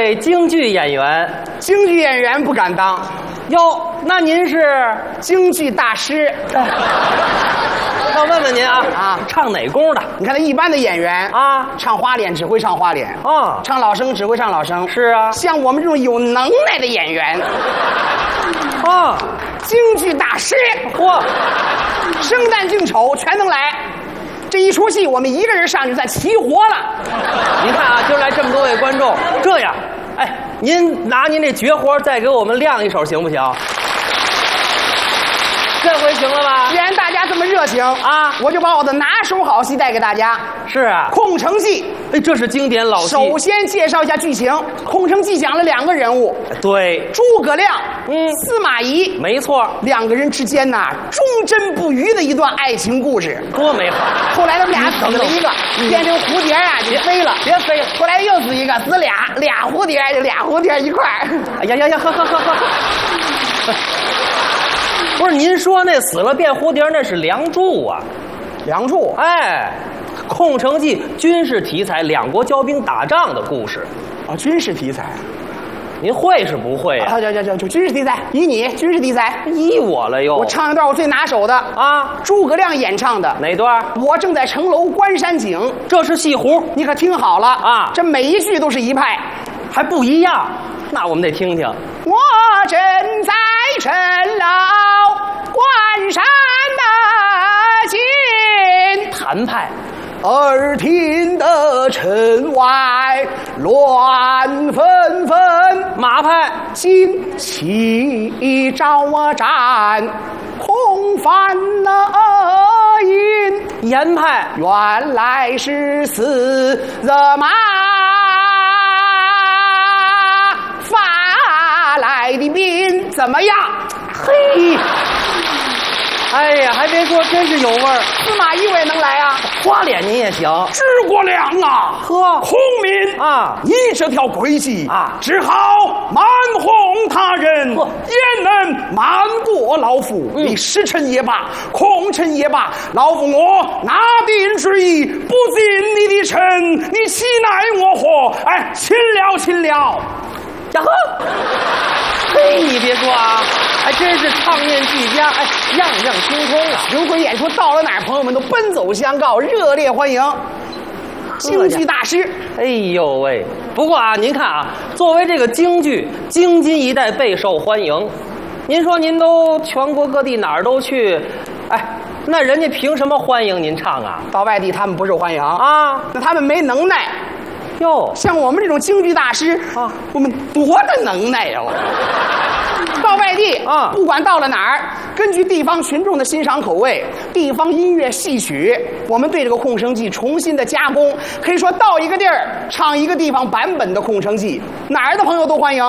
位京剧演员。 京剧演员不敢当， 哟，那您是？ 京剧大师。 要问问您啊，唱哪宫的？ 你看那一般的演员啊， 唱花脸只会唱花脸，唱老生只会唱老生。 是啊， 像我们这种有能耐的演员，京剧大师， 嚯， 生旦净丑全能来。这一出戏我们一个人上去算齐活了。 您看啊，今儿来这么多位观众，这样，哎，您拿您这绝活再给我们亮一手行不行？这回行了吧？ 既然大家这么热情啊，我就把我的拿手好戏带给大家。 是啊， 空城计。 哎，这是经典老戏。 首先介绍一下剧情。空城计讲了2个人物， 对， 诸葛亮，司马懿， 没错 ，2个人之间呐忠贞不渝的一段爱情故事， 多美好。 后来他们俩死了一个，变成蝴蝶啊就飞了， 别飞了。 后来又死一个，死俩蝴蝶，就俩蝴蝶一块儿。 哎呀，呵。不是您说那死了变蝴蝶那是梁祝啊？ 梁祝， 哎，空城计军事题材，2国交兵打仗的故事。 军事题材， 您会是不会啊？ 就军事题材，依你军事题材， 依我了又。 我唱一段我最拿手的啊，诸葛亮演唱的。 哪段？ 我正在城楼观山景， 这是戏胡， 你可听好了啊，这每一句都是一派， 还不一样。那我们得听听。 我正在城楼观山景， 谭派。 耳听得城外乱纷纷， 马派。 旌旗招展，空翻了音。 严派。 原来是死的马发来的兵，怎么样？ 嘿，哎呀，还别说，真是有味儿。 司马懿我也能来啊， 花脸您也行。 诸葛亮啊， 呵， 孔明啊， 你这条诡计啊， 只好瞒哄他人，也能瞒过老夫。你实臣也罢，空臣也罢，老夫我拿定主意，不进你的城，你岂奈我何？哎，亲了。 呀呵，嘿，你别说啊，还真是唱念俱佳，哎，样样精通啊！ 巡回演出到了哪儿，朋友们都奔走相告，热烈欢迎。京剧大师， 哎呦喂！不过啊，您看啊，作为这个京剧，京津一带备受欢迎。您说您都全国各地哪儿都去，哎，那人家凭什么欢迎您唱啊？ 到外地他们不受欢迎啊， 那他们没能耐。 哟， 像我们这种京剧大师啊，我们多大能耐呀！到外地啊，不管到了哪儿，根据地方群众的欣赏口味、地方音乐戏曲，我们对这个空城计重新的加工，可以说到一个地儿唱一个地方版本的空城计，哪儿的朋友都欢迎。